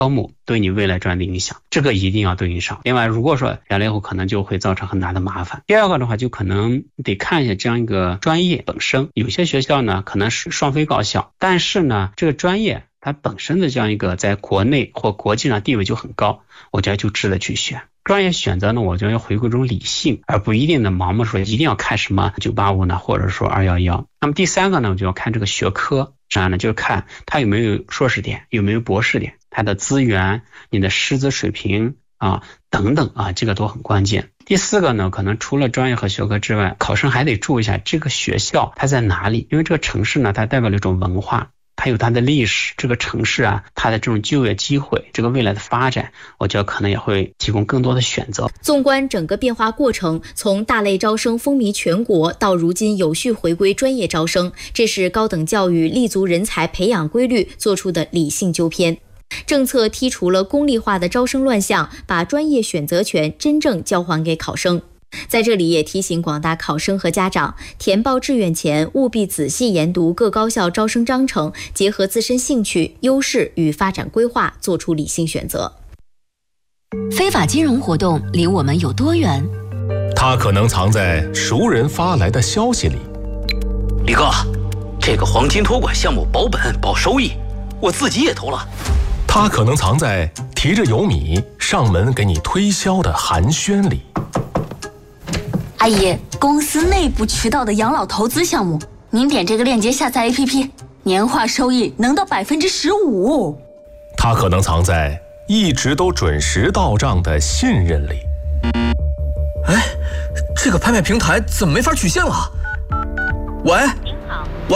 高母对你未来专业的影响，这个一定要对应上。另外，如果说原来以后可能就会造成很大的麻烦。第二个的话，就可能得看一下这样一个专业本身，有些学校呢可能是双非高校，但是呢这个专业它本身的这样一个在国内或国际上地位就很高，我觉得就值得去选。专业选择呢，我觉得要回归这种理性，而不一定的盲目说一定要看什么985呢，或者说211。那么第三个呢，我就要看这个学科，这样呢就是看它有没有硕士点，有没有博士点，它的资源、你的师资水平等等这个都很关键。第四个呢，可能除了专业和学科之外，考生还得注意一下这个学校它在哪里，因为这个城市呢，它代表了一种文化。还有它的历史，这个城市它的这种就业机会，这个未来的发展，我觉得可能也会提供更多的选择。 纵观整个变化过程，从大类招生风靡全国到如今有序回归专业招生，这是高等教育立足人才培养规律做出的理性纠偏。政策剔除了功利化的招生乱象，把专业选择权真正交还给考生。在这里也提醒广大考生和家长，填报志愿前务必仔细研读各高校招生章程，结合自身兴趣、优势与发展规划，做出理性选择。 非法金融活动离我们有多远？ 它可能藏在熟人发来的消息里。 李哥，这个黄金托管项目保本保收益，我自己也投了。 它可能藏在提着油米上门给你推销的寒暄里。 阿姨，公司内部渠道的养老投资项目，您点这个链接下载 APP， 年化收益能到15%。 它可能藏在一直都准时到账的信任里。 哎，这个拍卖平台怎么没法取现了？喂，您好，喂。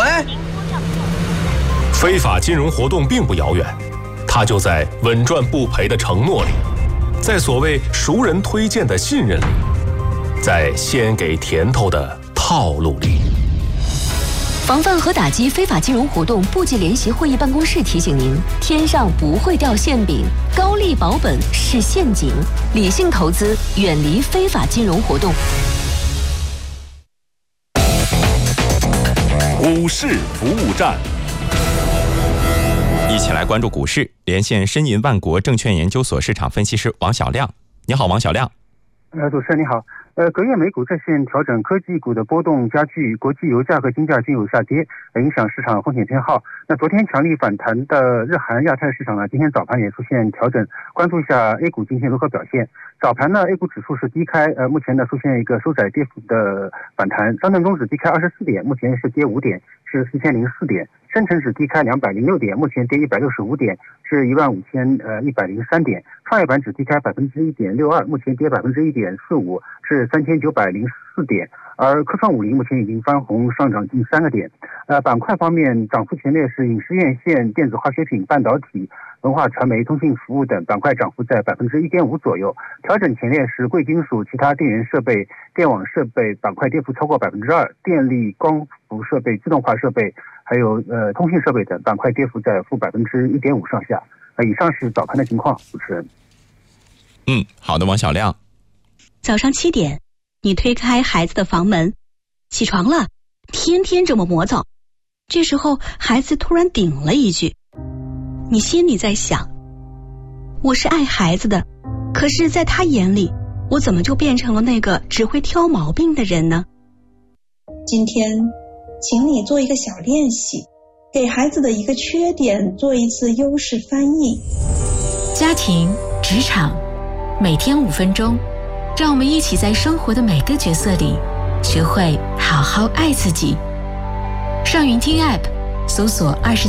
非法金融活动并不遥远，它就在稳赚不赔的承诺里，在所谓熟人推荐的信任里，在先给甜头的套路里。 防范和打击非法金融活动部级联席会议办公室提醒您：天上不会掉馅饼，高利保本是陷阱，理性投资，远离非法金融活动。 股市服务站，一起来关注股市，连线申银万国证券研究所市场分析师王小亮。你好，王小亮。 主持人你好。隔夜美股在线调整，科技股的波动加剧，国际油价和金价均有下跌，影响市场风险偏好。那昨天强力反弹的日韩亚太市场呢，今天早盘也出现调整，关注一下 A 股今天如何表现。早盘呢 A 股指数是低开，目前呢出现一个收窄跌幅的反弹，上证综指低开24点，目前是跌5点，是4004点。深成指低开206点，目前跌165点，是15103点。创业板指低开1.62%，目前跌1.45%，是3904点。而科创50目前已经翻红，上涨近3个点。板块方面，涨幅前列是影视院线、电子化学品、半导体、文化传媒、通信服务等板块，涨幅在1.5%左右。调整前列是贵金属、其他电源设备、电网设备板块，跌幅超过2%，电力、光伏设备、自动化设备还有通信设备等板块跌幅在负1.5%上下。以上是早盘的情况，主持人。 好的，王小亮。 早上7点，你推开孩子的房门，起床了，天天这么磨蹭。这时候孩子突然顶了一句，你心里在想，我是爱孩子的，可是在他眼里，我怎么就变成了那个只会挑毛病的人呢？ 今天请你做一个小练习，给孩子的一个缺点做一次优势翻译。 家庭、职场，每天5分钟，让我们一起在生活的每个角色里学会好好爱自己。上云听 App 搜索27